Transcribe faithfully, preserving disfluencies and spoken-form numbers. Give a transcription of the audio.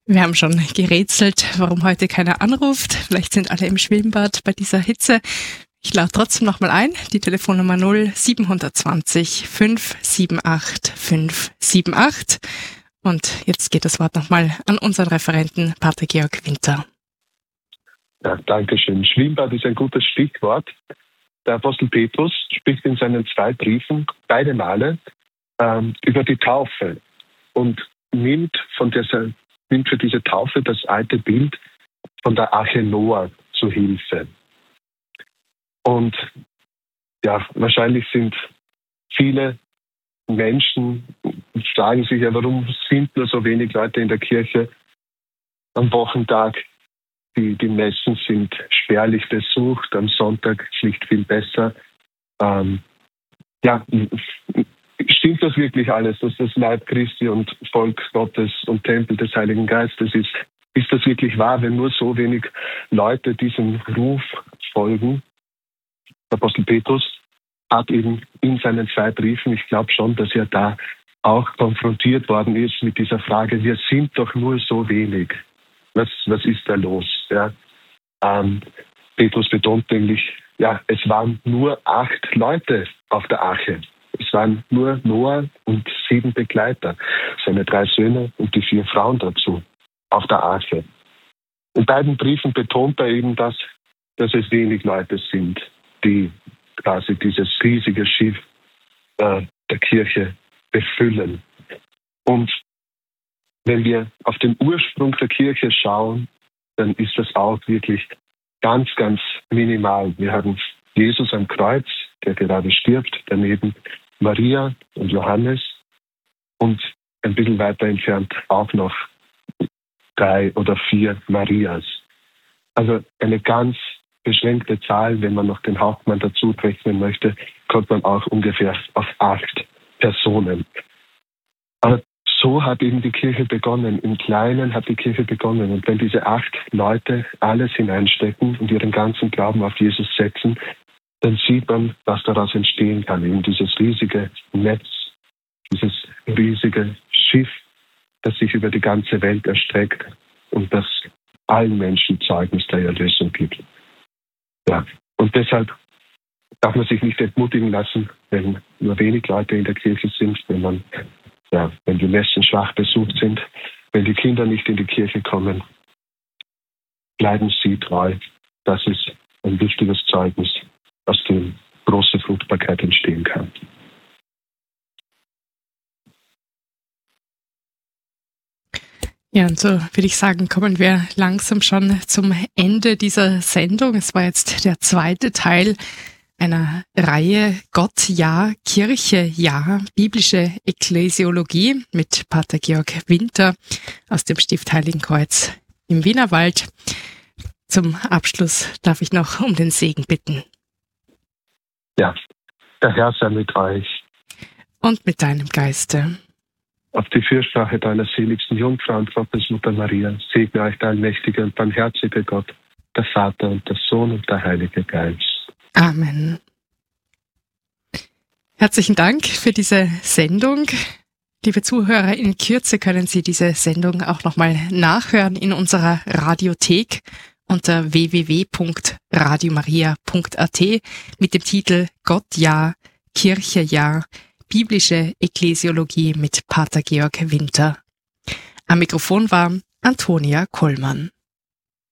Wir haben schon gerätselt, warum heute keiner anruft. Vielleicht sind alle im Schwimmbad bei dieser Hitze. Ich lade trotzdem nochmal ein, die Telefonnummer null sieben zwei null fünf sieben acht fünf sieben acht. Und jetzt geht das Wort nochmal an unseren Referenten, Pater Georg Winter. Ja, danke schön. Schwimmbad ist ein gutes Stichwort. Der Apostel Petrus spricht in seinen zwei Briefen beide Male ähm, über die Taufe und nimmt von dieser nimmt für diese Taufe das alte Bild von der Arche Noah zu Hilfe. Und ja, wahrscheinlich sind viele Menschen, fragen sich ja, warum sind nur so wenig Leute in der Kirche am Wochentag? Die, die Messen sind spärlich besucht, am Sonntag schlicht viel besser. Ähm, ja, stimmt das wirklich alles, dass das Leib Christi und Volk Gottes und Tempel des Heiligen Geistes ist? Ist das wirklich wahr, wenn nur so wenig Leute diesem Ruf folgen? Apostel Petrus hat eben in seinen zwei Briefen, ich glaube schon, dass er da auch konfrontiert worden ist mit dieser Frage, wir sind doch nur so wenig. Was, was ist da los? Ja? Ähm, Petrus betont nämlich, ja, es waren nur acht Leute auf der Arche. Es waren nur Noah und sieben Begleiter, seine drei Söhne und die vier Frauen dazu auf der Arche. In beiden Briefen betont er eben das, dass es wenig Leute sind, die quasi dieses riesige Schiff äh, der Kirche befüllen. Und wenn wir auf den Ursprung der Kirche schauen, dann ist das auch wirklich ganz, ganz minimal. Wir haben Jesus am Kreuz, der gerade stirbt, daneben Maria und Johannes und ein bisschen weiter entfernt auch noch drei oder vier Marias. Also eine ganz beschränkte Zahl, wenn man noch den Hauptmann dazu rechnen möchte, kommt man auch ungefähr auf acht Personen. Aber so hat eben die Kirche begonnen. Im Kleinen hat die Kirche begonnen. Und wenn diese acht Leute alles hineinstecken und ihren ganzen Glauben auf Jesus setzen, dann sieht man, was daraus entstehen kann. Eben dieses riesige Netz, dieses riesige Schiff, das sich über die ganze Welt erstreckt und das allen Menschen Zeugnis der Erlösung gibt. Ja, und deshalb darf man sich nicht entmutigen lassen, wenn nur wenig Leute in der Kirche sind, wenn man, ja, wenn die Messen schwach besucht sind, wenn die Kinder nicht in die Kirche kommen. Bleiben Sie treu. Das ist ein wichtiges Zeugnis, aus dem große Fruchtbarkeit entstehen kann. Ja, und so würde ich sagen, kommen wir langsam schon zum Ende dieser Sendung. Es war jetzt der zweite Teil einer Reihe Gott, ja, Kirche, ja, biblische Ekklesiologie mit Pater Georg Winter aus dem Stift Heiligenkreuz im Wienerwald. Zum Abschluss darf ich noch um den Segen bitten. Ja, der Herr sei mit euch. Und mit deinem Geiste. Auf die Fürsprache deiner seligsten Jungfrau und Gottesmutter Maria segne euch der allmächtige und barmherzige Gott, der Vater und der Sohn und der Heilige Geist. Amen. Herzlichen Dank für diese Sendung. Liebe Zuhörer, in Kürze können Sie diese Sendung auch nochmal nachhören in unserer Radiothek unter w w w punkt radio maria punkt a t mit dem Titel Gott ja, Kirche ja, biblische Ekklesiologie mit Pater Georg Winter. Am Mikrofon war Antonia Kollmann.